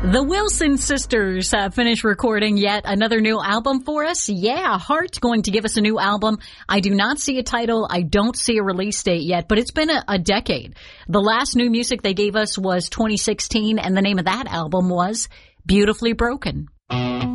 The Wilson sisters finished recording yet another new album for us. Yeah, Heart going to give us a new album. I do not see a title. I don't see a release date yet, but it's been a decade. The last new music they gave us was 2016, and the name of that album was Beautifully Broken.